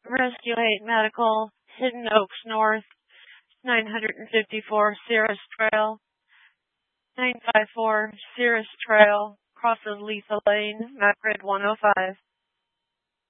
Rescue 8 Medical, Hidden Oaks North, 954 Cirrus Trail, 954 Cirrus Trail, crosses Lisa Lane, MAC Grid 105.